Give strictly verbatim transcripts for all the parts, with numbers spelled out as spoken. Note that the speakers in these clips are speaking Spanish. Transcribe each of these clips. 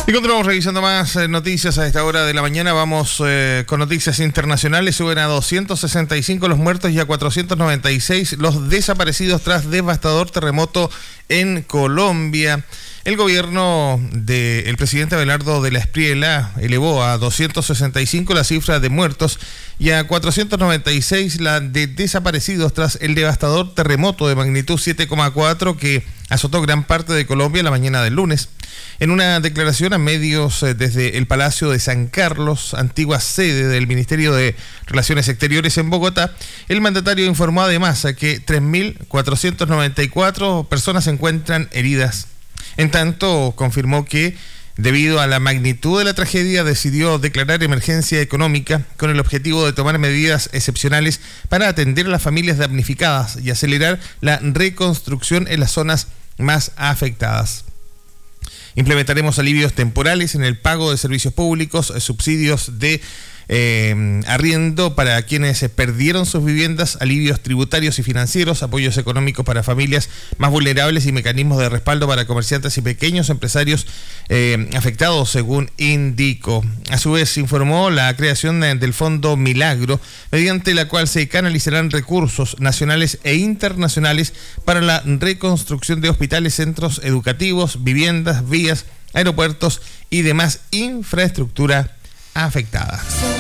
Y continuamos revisando más eh, noticias a esta hora de la mañana. Vamos eh, con noticias internacionales. Suben a doscientos sesenta y cinco los muertos y a cuatrocientos noventa y seis los desaparecidos tras devastador terremoto en Colombia. El gobierno del presidente Abelardo de la Espriella elevó a doscientos sesenta y cinco la cifra de muertos y a cuatrocientos noventa y seis la de desaparecidos tras el devastador terremoto de magnitud siete coma cuatro que azotó gran parte de Colombia la mañana del lunes. En una declaración a medios desde el Palacio de San Carlos, antigua sede del Ministerio de Relaciones Exteriores en Bogotá, el mandatario informó además que tres mil cuatrocientas noventa y cuatro personas se encuentran heridas. En tanto, confirmó que, debido a la magnitud de la tragedia, decidió declarar emergencia económica con el objetivo de tomar medidas excepcionales para atender a las familias damnificadas y acelerar la reconstrucción en las zonas más afectadas. Implementaremos alivios temporales en el pago de servicios públicos, subsidios de eh, arriendo para quienes perdieron sus viviendas, alivios tributarios y financieros, apoyos económicos para familias más vulnerables y mecanismos de respaldo para comerciantes y pequeños empresarios eh, afectados, según indicó. A su vez, informó la creación del Fondo Milagro, mediante la cual se canalizarán recursos nacionales e internacionales para la reconstrucción de hospitales, centros educativos, viviendas, vías, aeropuertos y demás infraestructura afectada.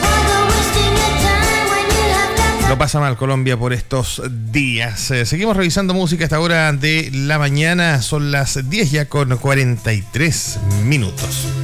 No pasa mal Colombia por estos días. Eh, seguimos revisando música a esta hora de la mañana. Son las diez ya con cuarenta y tres minutos.